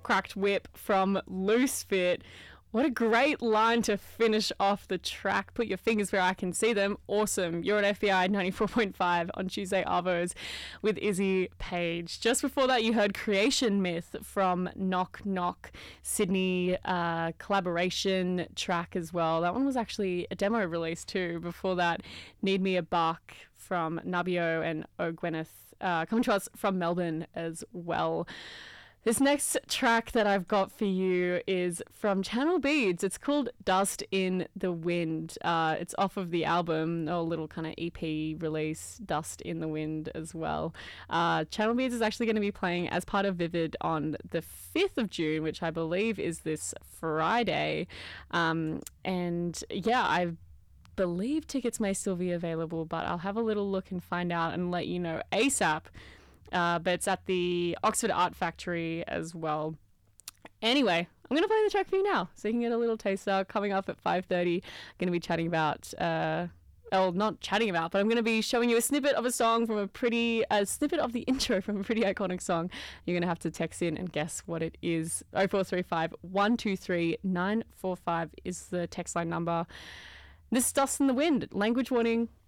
Cracked Whip from Loose Fit. What a great line to finish off the track. Put your fingers where I can see them. Awesome. You're at FBI 94.5 on Tuesday Arvos with Izzy Page. Just before that, you heard Creation Myth from Knock Knock, Sydney collaboration track as well. That one was actually a demo release too. Before that, Need Me a Buck from Nabio and O'Gwyneth, coming to us from Melbourne as well. This next track that I've got for you is from Channel Beads. It's called Dust in the Wind. It's off of the album, a little kind of EP release, Dust in the Wind as well. Channel Beads is actually going to be playing as part of Vivid on the 5th of June, which I believe is this Friday. And yeah, I believe tickets may still be available, but I'll have a little look and find out and let you know ASAP. But it's at the Oxford Art Factory as well. Anyway, I'm going to play the track for you now so you can get a little taster. Coming up at 5:30, I'm going to be chatting about, not chatting about, but I'm going to be showing you a snippet of a song from a snippet of the intro from a pretty iconic song. You're going to have to text in and guess what it is. 0435 123 945 is the text line number. This is Dust in the Wind. Language warning.